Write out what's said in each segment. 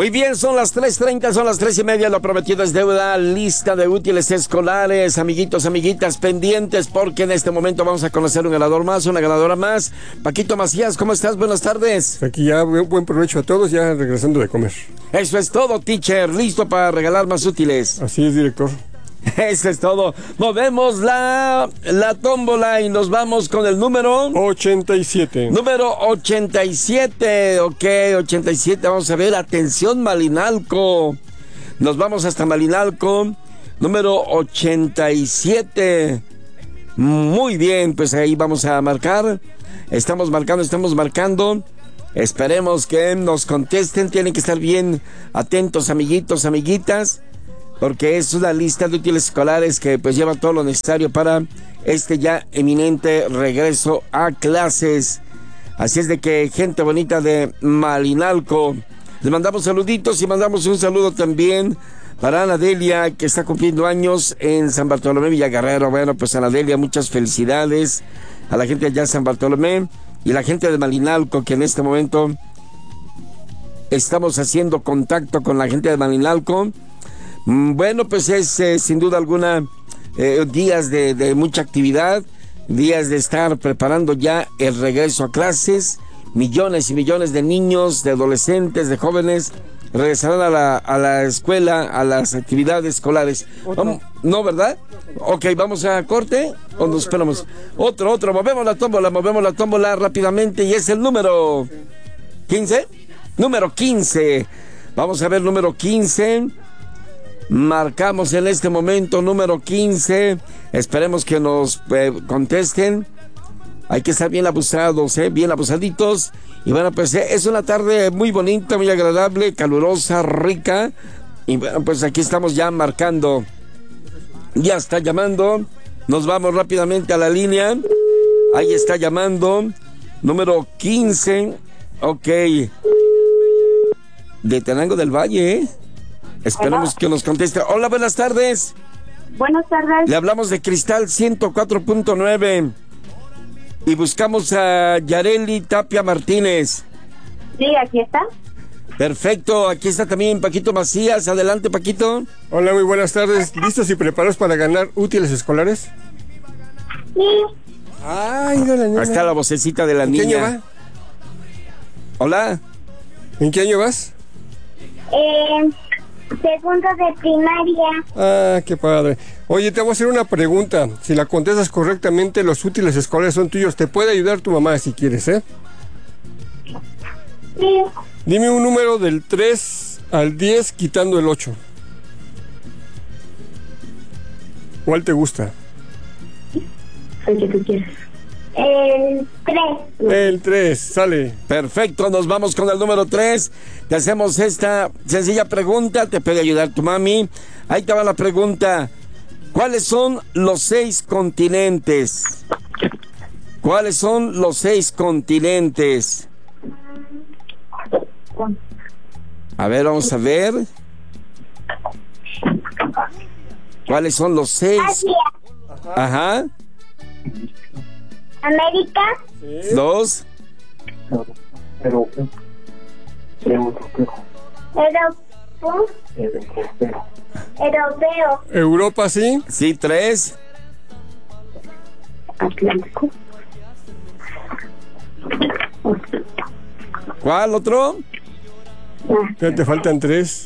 Muy bien, son las 3:30, son las 3:30, lo prometido es deuda, lista de útiles escolares, amiguitos, amiguitas, pendientes, porque en este momento vamos a conocer un ganador más, una ganadora más. Paquito Macías, ¿cómo estás? Buenas tardes. Aquí ya, buen provecho a todos, ya regresando de comer. Eso es todo, teacher, listo para regalar más útiles. Así es, director. Eso es todo. Movemos la tómbola y nos vamos con el número 87. Número 87, ok, 87, vamos a ver, atención Malinalco. Nos vamos hasta Malinalco, número 87. Muy bien, pues ahí vamos a marcar. Estamos marcando. Esperemos que nos contesten, tienen que estar bien atentos, amiguitos, amiguitas, porque es una lista de útiles escolares que pues lleva todo lo necesario para este ya eminente regreso a clases. Así es de que, gente bonita de Malinalco, les mandamos saluditos y mandamos un saludo también para Ana Delia, que está cumpliendo años en San Bartolomé Villaguerrero. Bueno, pues Ana Delia, muchas felicidades a la gente allá en San Bartolomé y la gente de Malinalco, que en este momento estamos haciendo contacto con la gente de Malinalco. Bueno, pues es sin duda alguna días de mucha actividad, días de estar preparando ya el regreso a clases. Millones y millones de niños, de adolescentes, de jóvenes regresarán a la escuela, a las actividades escolares. ¿No, verdad? Ok, vamos a corte o nos esperamos. Otro, movemos la tómbola rápidamente y es el número 15. Número 15. Vamos a ver, número 15. Marcamos en este momento número 15. Esperemos que nos contesten. Hay que estar bien abusados, bien abusaditos. Y bueno, pues es una tarde muy bonita, muy agradable, calurosa, rica. Y bueno, pues aquí estamos ya marcando. Ya está llamando. Nos vamos rápidamente a la línea. Ahí está llamando. Número 15. Ok. De Tenango del Valle, Esperemos que nos conteste. Hola, buenas tardes. Buenas tardes. Le hablamos de Cristal 104.9 y buscamos a Yareli Tapia Martínez. Sí, aquí está. Perfecto, aquí está también Paquito Macías. Adelante, Paquito. Hola, muy buenas tardes. ¿Listos y preparados para ganar útiles escolares? Sí. Ay, no, la niña. Ahí está la vocecita de la niña. ¿En qué año va? Hola. ¿En qué año vas? Segundo de primaria. Ah, qué padre. Oye, te voy a hacer una pregunta. Si la contestas correctamente, los útiles escolares son tuyos. Te puede ayudar tu mamá si quieres, ¿eh? Sí. Dime un número del 3 al 10 quitando el 8. ¿Cuál te gusta? El que tú quieras. El 3. El 3, sale. Perfecto, nos vamos con el número 3. Te hacemos esta sencilla pregunta. Te puede ayudar tu mami. Ahí te va la pregunta. ¿Cuáles son los 6 continentes? ¿Cuáles son los 6 continentes? A ver, vamos a ver. ¿Cuáles son los 6? Asia. Ajá. América. 2. Europa. Europeo. Europa, sí. Sí, 3. Atlántico. ¿Cuál otro? Ya te faltan 3.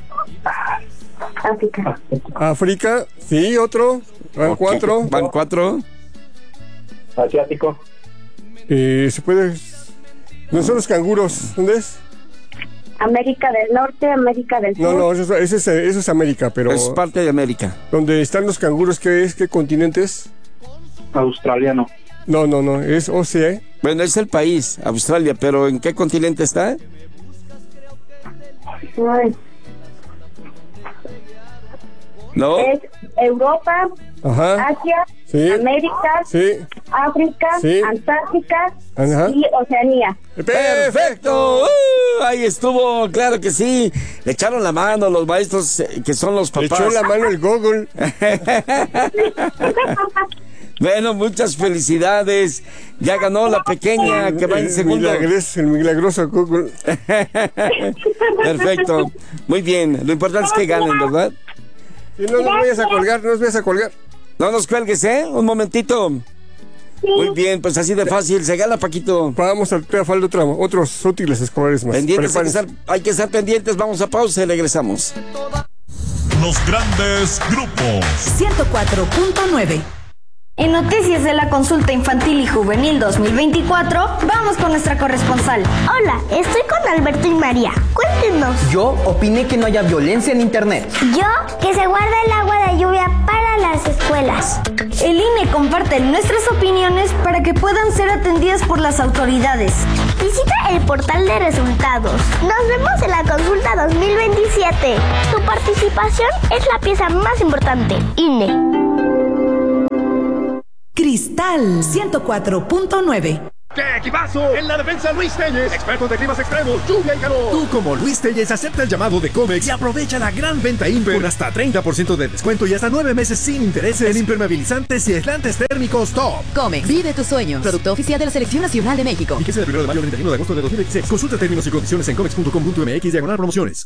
África. África, sí, otro. Van 4. Van 4. Asiático. Se puede. ¿No son los canguros? ¿Dónde es? América del Norte, América del Sur. No, eso es América, pero. Es parte de América. ¿Dónde están los canguros? ¿Qué es? ¿Qué continente es? Australiano. No, es Oceanía. Bueno, es el país, Australia, pero ¿en qué continente está? Ay. ¿No? Es Europa, Ajá. Asia, Sí. América, Sí. África, Sí. Antártica Ajá. y Oceanía. ¡Perfecto! Ahí estuvo, claro que sí. Le echaron la mano los maestros que son los Le papás. echó la mano el Google. Bueno, muchas felicidades. Ya ganó la pequeña que va en segundo. El milagroso Google. Perfecto. Muy bien. Lo importante es que ganen, ¿verdad? Y no nos vayas a colgar, no nos vayas a colgar. No nos cuelgues, ¿eh? Un momentito. Muy bien, pues así de fácil. Se gana, Paquito. Vamos a falta otros útiles escolares más. Pendientes, hay que estar pendientes. Vamos a pausa y regresamos. Los grandes grupos. 104.9. En noticias de la consulta infantil y juvenil 2024, vamos con nuestra corresponsal. Hola, estoy con Alberto y María. Cuéntenos. Yo opiné que no haya violencia en internet. Yo, que se guarda el agua de lluvia para las escuelas. El INE comparte nuestras opiniones para que puedan ser atendidas por las autoridades. Visita el portal de resultados. Nos vemos en la consulta 2027. Tu participación es la pieza más importante. INE. Cristal 104.9. ¡Qué equipazo! En la defensa Luis Telles, expertos de climas extremos, lluvia y calor. Tú como Luis Telles acepta el llamado de Comex y aprovecha la gran venta Imper con hasta 30% de descuento y hasta 9 meses sin intereses en impermeabilizantes y aislantes térmicos top. Comex, vive tus sueños. Producto oficial de la Selección Nacional de México. Fíjese del 1 de mayo al 31 de agosto de 2026. Consulta términos y condiciones en comex.com.mx/promociones.